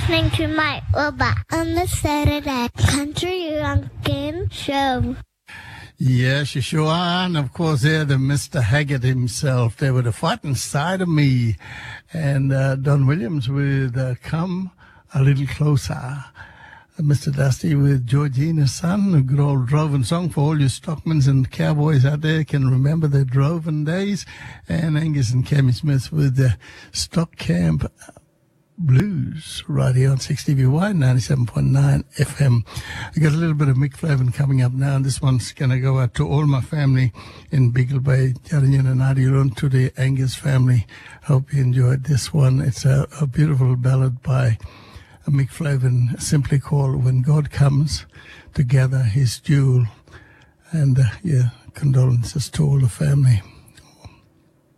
listening to my Uba on the Saturday Country Lunkin Show. Yes, you sure are. And of course, they're the Mr. Haggard himself. They were the fighting side of me. And Don Williams with Come a Little Closer. Mr. Dusty with Georgina's Son, a good old droving song for all you stockmans and cowboys out there can remember the droving days. And Angus and Cammy Smith with the Stock Camp Blues right here on 6DVY 97.9 FM. I got a little bit of Mick Flavin coming up now, and this one's going to go out to all my family in Beagle Bay, Jarinyan and Adirun, to the Angus family. Hope you enjoyed this one. It's a beautiful ballad by Mick Flavin, simply called When God Comes to Gather His Jewel. And, condolences to all the family.